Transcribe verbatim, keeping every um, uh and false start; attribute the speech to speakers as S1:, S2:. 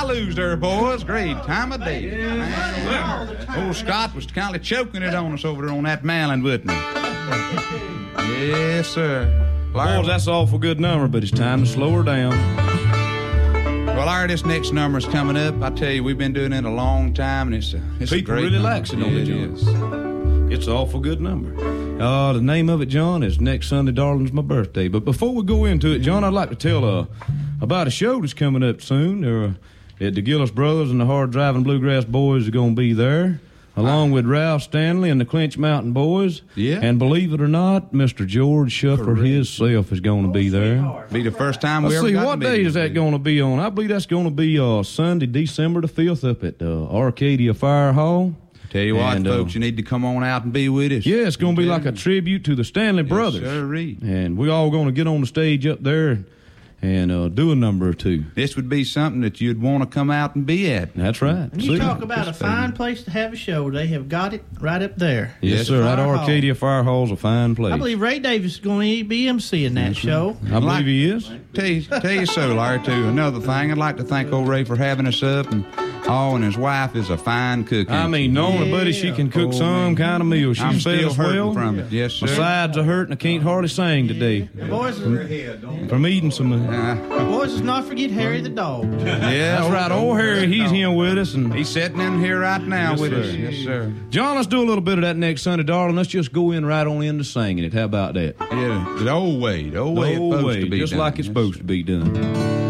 S1: Hallelujahs there, boys. Great time of day. Man, old Scott was kind of choking it on us over there on that mountain, wasn't he? Yes, sir.
S2: Larry, boys, that's all for good number, but it's time to slow her down.
S1: Well, Larry, this next number is coming up. I tell you, we've been doing it a long time, and it's a, it's
S2: People
S1: a great
S2: really
S1: number.
S2: likes it, don't
S1: yeah,
S2: they,
S1: it
S2: John?
S1: is.
S2: It's an awful good number. Uh, the name of it, John, is Next Sunday, Darling's my birthday. But before we go into it, John, I'd like to tell uh, about a show that's coming up soon. Uh, at the Gillis Brothers and the Hard Driving Bluegrass Boys are going to be there, along with Ralph Stanley and the Clinch Mountain Boys.
S1: Yeah.
S2: And believe it or not, Mister George Shuffer himself is going to be there.
S1: Be the first time we
S2: Let's
S1: ever
S2: see,
S1: got
S2: what
S1: to
S2: day
S1: meet
S2: is
S1: you.
S2: that going to be on? I believe that's going to be uh, Sunday, December the fifth up at uh, Arcadia Fire Hall.
S1: Tell you what,
S2: And,
S1: folks,
S2: uh,
S1: you need to come on out and be with us.
S2: Yeah, it's going to be like a tribute to the Stanley brothers.
S1: sirree.
S2: And we're all going to get on the stage up there and uh, do a number or two.
S1: This would be something that you'd want to come out and be at.
S2: That's right.
S3: And you
S2: See?
S3: talk about a fine place to have a show. They have got it right up there.
S2: Yes,
S1: Yes,
S2: sir. That
S3: Fire Hall.
S2: Arcadia Fire Hall's a fine place.
S3: I believe Ray Davis is going to be emceeing that show.
S2: I believe
S1: Like-
S2: he is.
S1: Tell you, tell you so, Larry, too. Another thing, I'd like to thank old Ray for having us up. And oh, and his wife is a fine cook.
S2: I mean, knowing a buddy, she can cook
S1: Oh,
S2: some
S1: man.
S2: kind of meal. She
S1: I'm
S2: fed
S1: still
S2: us
S1: hurting
S2: well.
S1: from it. Yes, sir.
S2: My sides are hurting. I can't hardly sing today
S3: Boys,
S2: from eating some. Uh,
S1: Uh,
S3: boys, let's not forget Harry the dog.
S1: yeah,
S2: that's right. Old Harry, he's here with us. And
S1: He's sitting in here right now
S2: Yes,
S1: with
S2: sir.
S1: us. Yes, sir.
S2: John, let's do a little bit of that next Sunday, darling. Let's just go in right on into singing it. How about that?
S1: Yeah, the old way, the old way
S2: The
S1: it's
S2: old
S1: supposed
S2: way,
S1: to be
S2: just
S1: done.
S2: like it's
S1: Yes,
S2: supposed
S1: sir.
S2: to be done.